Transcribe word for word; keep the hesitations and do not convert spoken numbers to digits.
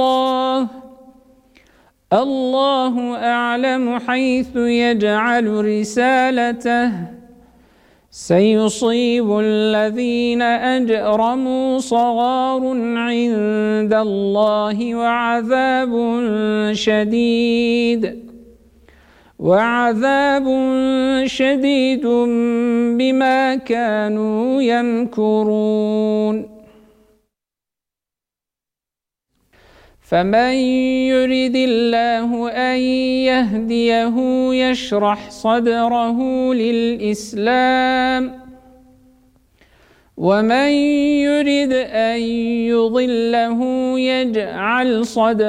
الله الله أعلم حيث يجعل رسالته سيصيب الذين أجرموا صغار عند الله وعذاب شديد وعذاب شديد بما كانوا يمكرون فمن يرد الله أن يهديه يشرح صدره للإسلام ومن يرد أن يضله يجعل صدره